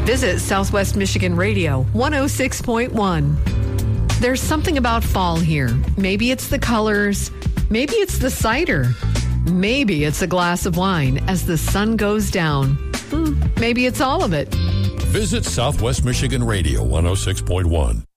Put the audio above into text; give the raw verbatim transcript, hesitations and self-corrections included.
Visit Southwest Michigan Radio one oh six point one. There's something about fall here. Maybe it's the colors. Maybe it's the cider. Maybe it's a glass of wine as the sun goes down. Hmm, maybe it's all of it. Visit Southwest Michigan Radio one oh six point one.